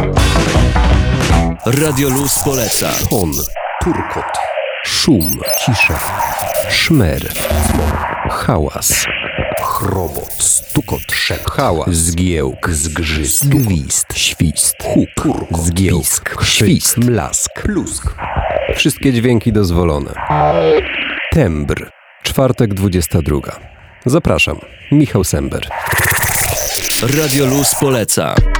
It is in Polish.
Radio Luz poleca. Ton, turkot, szum, cisza, szmer, hałas, chrobot, stukot, szep, hałas, zgiełk, zgrzyt, gwizd, świst, huk, zgiełk, świst, mlask, plusk. Wszystkie dźwięki dozwolone. Tembr, czwartek 22. Zapraszam, Michał Sember. Radio Luz poleca.